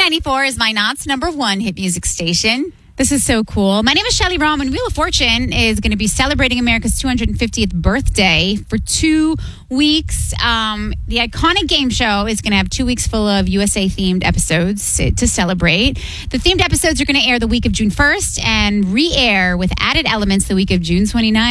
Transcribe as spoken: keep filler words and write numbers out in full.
ninety-four is my Knott's number one hit music station. This is so cool. My name is Shelly Rahm, and Wheel of Fortune is going to be celebrating America's two hundred fiftieth birthday for two weeks. Um, the iconic game show is going to have two weeks full of U S A-themed episodes to, to celebrate. The themed episodes are going to air the week of June first and re-air with added elements the week of June twenty-ninth.